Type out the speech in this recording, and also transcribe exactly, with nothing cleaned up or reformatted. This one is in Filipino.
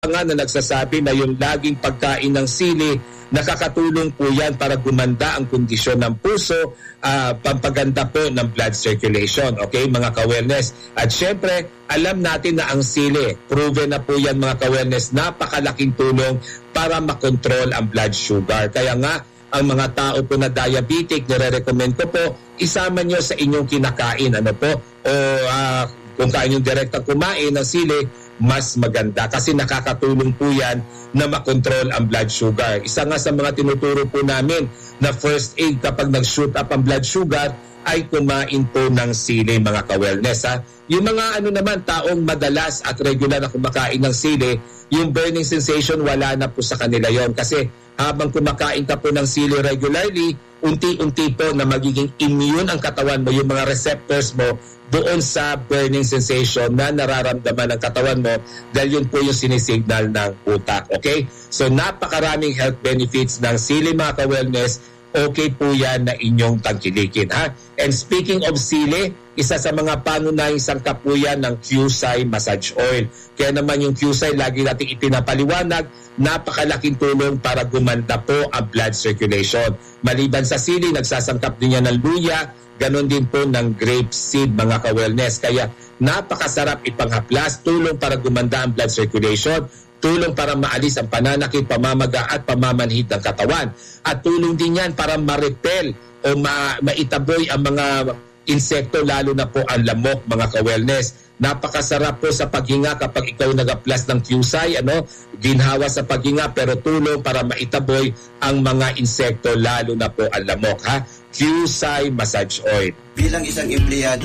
nga na nagsasabi na yung laging pagkain ng sili, nakakatulong po yan para gumanda ang kondisyon ng puso, uh, pampaganda po ng blood circulation. Okay, mga ka-wellness. At syempre, alam natin na ang sili, proven na po yan mga ka-wellness, napakalaking tulong para makontrol ang blood sugar. Kaya nga, ang mga tao po na diabetic, nire-recommend ko po, isama nyo sa inyong kinakain. Ano po? O uh, kung kaya nyo direktang kumain ng sili, mas maganda kasi nakakatulong po yan na makontrol ang blood sugar. Isa nga sa mga tinuturo po namin na first aid kapag nag-shoot up ang blood sugar ay kumain po ng sili, mga ka-wellness. Ha? Yung mga ano naman, taong madalas at regular na kumakain ng sili, yung burning sensation wala na po sa kanila yon kasi habang kumakain ka po ng sili regularly, unti-unti po na magiging immune ang katawan mo, yung mga receptors mo doon sa burning sensation na nararamdaman ng katawan mo dahil yun po yung sinisignal ng utak. Okay? So napakaraming health benefits ng sili, mga ka-wellness. Okay po yan na inyong tangkilikin. Ha? And speaking of sili, isa sa mga pangunahing sangkap po yan ng Qcy Massage Oil. Kaya naman yung Qcy, lagi natin ipinapaliwanag, napakalaking tulong para gumanda po ang blood circulation. Maliban sa sili, nagsasangkap din yan ng luya, ganon din po ng grape seed, mga ka-wellness. Kaya napakasarap ipanghaplas, tulong para gumanda ang blood circulation, tulong para maalis ang pananakit, pamamaga at pamamanhid ng katawan. At tulong din yan para ma-repel o ma- maitaboy ang mga insekto, lalo na po ang lamok, mga ka-wellness. Napakasarap po sa paghinga kapag ikaw nag-aplas ng Qcy, ano, ginhawa sa paghinga pero tulong para maitaboy ang mga insekto, lalo na po ang lamok. Ha? Qcy Massage Oil. Bilang isang empleyado